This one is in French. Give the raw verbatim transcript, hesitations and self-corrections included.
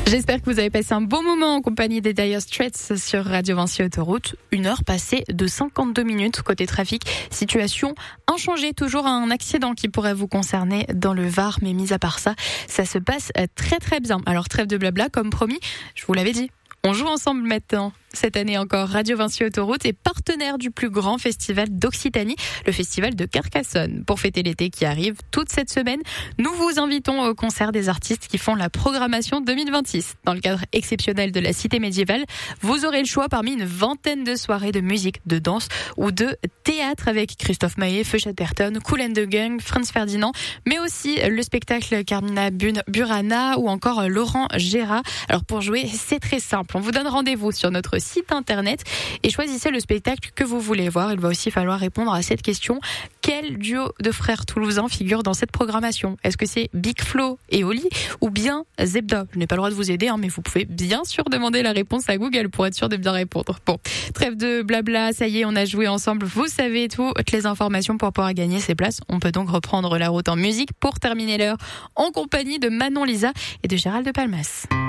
J'espère que vous avez passé un bon moment en compagnie des Dire Straits sur Radio Vinci Autoroute. Une heure passée de cinquante-deux minutes côté trafic. Situation inchangée, toujours un accident qui pourrait vous concerner dans le Var, mais mis à part ça, ça se passe très très bien. Alors trêve de blabla, comme promis, je vous l'avais dit. On joue ensemble maintenant. Cette année encore, Radio Vinci Autoroute est partenaire du plus grand festival d'Occitanie, le festival de Carcassonne. Pour fêter l'été qui arrive toute cette semaine, nous vous invitons au concert des artistes qui font la programmation deux mille vingt-six. Dans le cadre exceptionnel de la cité médiévale, vous aurez le choix parmi une vingtaine de soirées de musique, de danse ou de théâtre avec Christophe Maé, Feu Chatterton, Kool and the Gang, Franz Ferdinand, mais aussi le spectacle Carmina Burana ou encore Laurent Gérard. Alors pour jouer, c'est très simple. On vous donne rendez-vous sur notre site internet et choisissez le spectacle que vous voulez voir. Il va aussi falloir répondre à cette question. Quel duo de frères toulousains figure dans cette programmation? Est-ce que c'est Big Flo et Oli ou bien Zebda? Je n'ai pas le droit de vous aider, hein, mais vous pouvez bien sûr demander la réponse à Google pour être sûr de bien répondre. Bon, trêve de blabla, ça y est, on a joué ensemble. Vous savez toutes les informations pour pouvoir gagner ces places. On peut donc reprendre la route en musique pour terminer l'heure en compagnie de Manon Lisa et de Gérald de Palmas.